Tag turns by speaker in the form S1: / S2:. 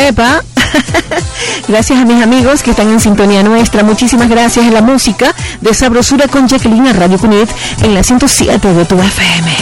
S1: Epa. Gracias a mis amigos que están en sintonía nuestra. Muchísimas gracias a la música de Sabrosura con Jacqueline a Radio Cunit en la 107 de tu FM.